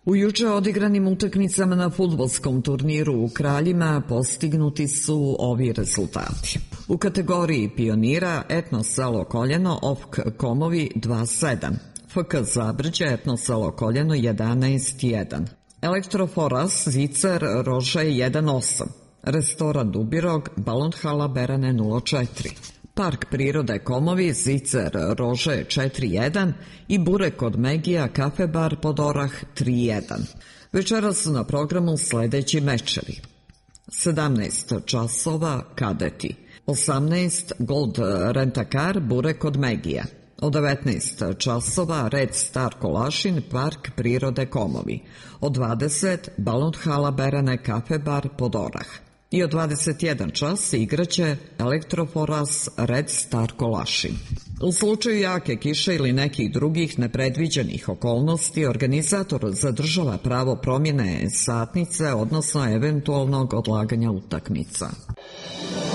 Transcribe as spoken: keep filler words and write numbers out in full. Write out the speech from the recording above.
U juče odigranim utakmicama na fudbalskom turniru u Kraljima postignuti su ovi rezultati. U kategoriji pionira Etno selo Koljeno O F K Komovi dva sedam, F K Zabrđe Etno selo Koljeno jedanaest jedan, Elektroforas Zicer Rože jedan osam, Restoran Dubirog Balonhala Berane nula četiri, Park prirode Komovi Zicer Rože četiri jedan i Burek od Megija Kafe bar Podorah tri jedan. Večeras su na programu sledeći mečevi. sedamnaest časova Kadeti, osamnaest Gold Rentakar Burek od Megija, od devetnaest časova Red Star Kolašin Park prirode Komovi, od dvadeset Balonhala Berane Kafe bar Podorah i od dvadeset jedan čas igraće Elektroforas Red Star Kolašin. U slučaju jake kiše ili nekih drugih nepredviđenih okolnosti, organizator zadržava pravo promjene satnice, odnosno eventualnog odlaganja utakmica.